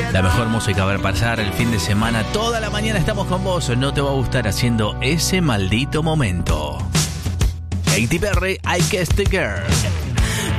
La mejor música para pasar el fin de semana. Toda la mañana estamos con vos. No te va a gustar haciendo ese maldito momento. Katy Perry, I Kissed a Girl.